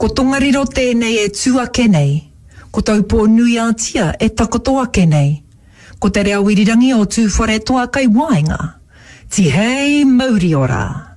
Ko tongariro tēnei e tūake nei. Ko taupō nui ātia e takoto ake nei. Ko te reo irirangi o tūwhare toa kai waenga. Ti hei mauri ora.